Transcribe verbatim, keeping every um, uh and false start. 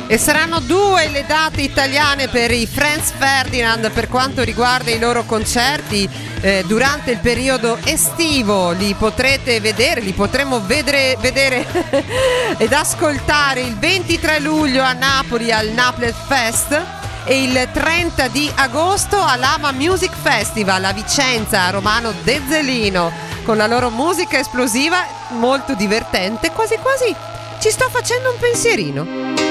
E saranno due le date italiane per i Franz Ferdinand per quanto riguarda i loro concerti eh, durante il periodo estivo. Li potrete vedere, li potremo vedere, vedere ed ascoltare il ventitré luglio a Napoli al Naples Fest e il trenta di agosto all'Ama Music Festival a Vicenza, a Romano Dezzelino, con la loro musica esplosiva molto divertente. Quasi quasi ci sto facendo un pensierino.